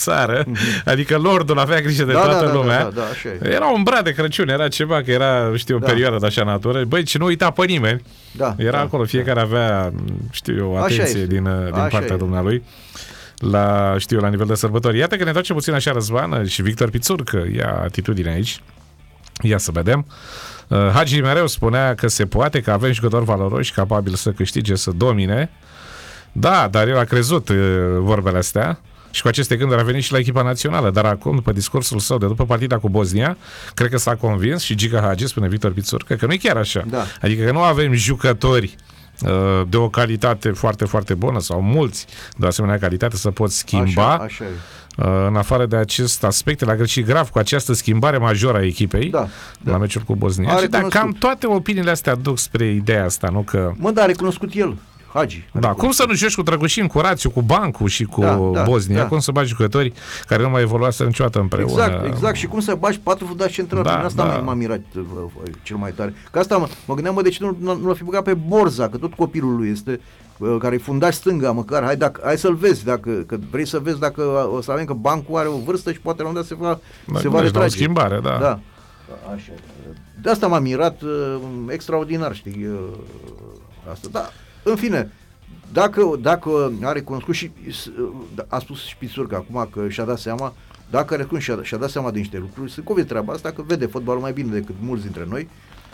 țară, adică lordul avea grijă de toată lumea. Așa e. Era un brad de Crăciun, era ceva, că era, știu, o perioadă de așa natură. Băi, ce nu uita pe nimeni. Era acolo, fiecare avea, știu eu, atenție din partea dumnealui. La nivel de sărbători. Iată că ne întoarce puțin așa Răzvan și Victor Pițurcă ia atitudine aici. Ia să vedem. Hagi mereu spunea că se poate, că avem jucători valoroși capabili să câștige, să domine. Da, dar el a crezut vorbele astea și cu aceste gânduri a venit și la echipa națională. Dar acum, după discursul său de după partida cu Bosnia, cred că s-a convins și Gica Hagi, spune Victor Pițurcă, că nu e chiar așa. Adică că nu avem jucători de o calitate foarte, foarte bună sau mulți de o asemenea calitate să poți schimba. Așa e. În afară de acest aspect, l-a greșit grav cu această schimbare majoră a echipei la meciul cu Bosnia. Și cam toate opiniile astea duc spre ideea asta, nu că... Dar a recunoscut el, Hagi. Cum să nu joci cu Drăgușin, cu Rațiu, cu Bancu și cu Bosnia? Cum să bagi jucători care nu mai evoluaseră niciodată împreună? Exact. Și cum să bagi 4 fundași centrali? Asta m-a mirat cel mai tare. Că asta mă gândeam, de ce nu l-a fi băgat pe Borza, că tot copilul lui este, care e fundaș stânga, măcar. Hai să-l vezi, că vrei să vezi dacă o să avem, că Bancu are o vârstă și poate la un dat se va retrage. O schimbare, da. Așa. De asta m-a mirat extraordinar, știi, asta. Da. În fine, dacă a recunoscut și a spus și Pițurcă acum că și-a dat seama, dacă a recunoscut și-a dat seama de niște lucruri, se convine treaba asta, că vede fotbalul mai bine decât mulți dintre noi,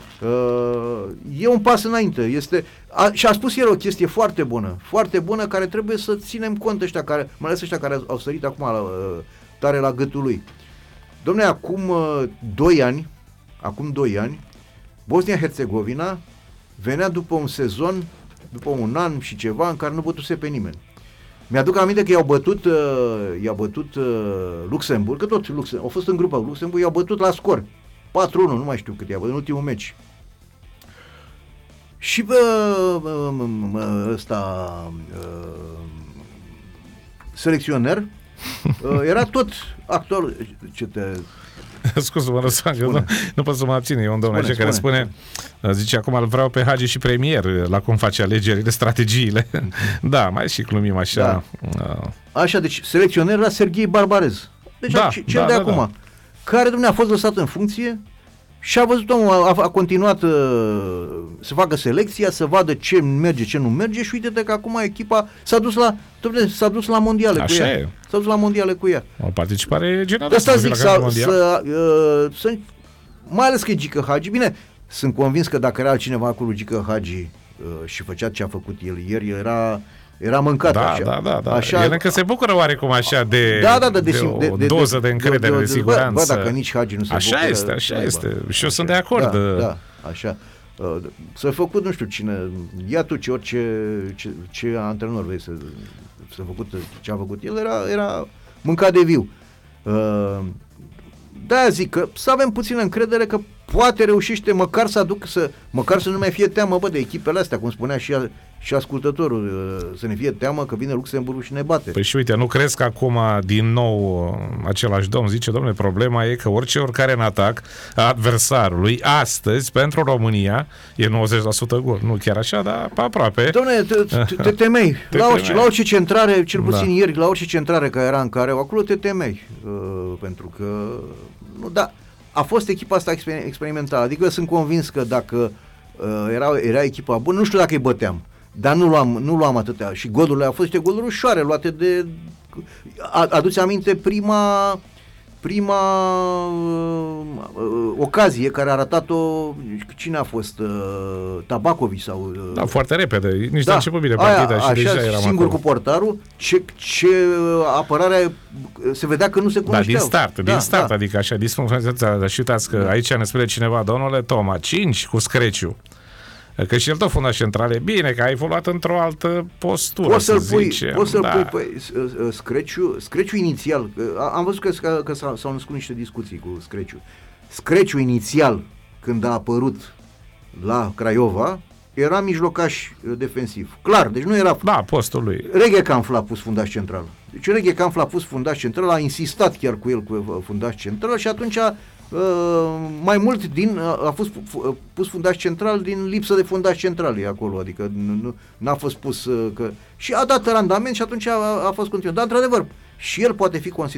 e un pas înainte. Și a spus el o chestie foarte bună, care trebuie să ținem cont mai ales ăștia care au sărit acum tare la gâtul lui. Dom'le, acum 2 ani, Bosnia-Herzegovina venea după un sezon, după un an și ceva, în care nu bătuse pe nimeni. Mi-aduc aminte că i-au bătut Luxemburg, că tot Luxemburg, au fost în grupa Luxemburg, i-au bătut la scor 4-1, nu mai știu cât i-a bătut în ultimul meci. Și selecționer era tot actual. Scuze-mă, Răzvan, nu pot să mă abțin. E un domn așa care spune, zice, acum îl vreau pe Hagi și premier la cum face alegerile, strategiile. Da, mai și glumim așa. Așa, deci selecționer era Serghei Barbarez. Deci cel de acum, care a fost lăsat în funcție și a văzut omul, a continuat să facă selecția, să vadă ce merge, ce nu merge și uite-te că acum echipa s-a dus la mondiale cu ea. S-a dus la mondiale cu ea. O participare generală. Asta zic, mai ales că e Gică Hagi. Bine, sunt convins că dacă era altcineva acolo Gică Hagi și făcea ce a făcut el ieri, era mâncat așa. Da. Așa, el încă se bucură oarecum așa de o doză de încredere, de siguranță. Bă, dacă nici Hagi nu se bucură... Așa este. Și eu sunt de acord. Așa. S-a făcut, nu știu cine, ia tu ce antrenor vrei să făcut, ce a făcut el, era mâncat de viu. Da, zic că să avem puțină încredere că poate reușește măcar să nu mai fie teamă, de echipele astea, cum spunea și ascultătorul, să ne fie teamă că vine Luxemburgul și ne bate. Păi și uite, nu crezi că acum din nou același domn zice, domnule, problema e că oricare în atac a adversarului astăzi pentru România e 90% gol. Nu chiar așa, dar aproape. Domnule, te temei. La orice centrare, cel puțin ieri, la orice centrare care era în Careu, acolo te temei. Pentru că a fost echipa asta experimentală. Adică sunt convins că dacă era echipa bună, nu știu dacă îi băteam, dar nu luam atâtea. Și golurile au fost niște goluri ușoare, luate de... Aduți aminte prima ocazie care a ratat-o, cine a fost? Tabacovic sau... Da, foarte repede, nici n-a început bine partida și deja eram singur acolo. Cu portarul, ce apărare, se vedea că nu se cunoșteau. Din start, adică așa, disfuncționalizația, dar și uitați că aici ne spune cineva, domnule Toma, 5 cu Screciu. Că și el tot fundaș centrale, bine, că a evoluat într-o altă postură, poți să-l pui Screciu inițial, am văzut că s-au născut niște discuții cu Screciu inițial, când a apărut la Craiova, era mijlocaș defensiv, clar, deci nu era... Da, postul lui. Reghecanf l-a pus fundaș central. Deci Reghecanf l-a pus fundaș central, a insistat chiar cu el cu fundaș central și atunci mai mult a fost pus fundaș central din lipsă de fundaș central acolo, adică n-a fost pus și a dat randament și atunci a fost continuat. Dar într-adevăr, și el poate fi considerat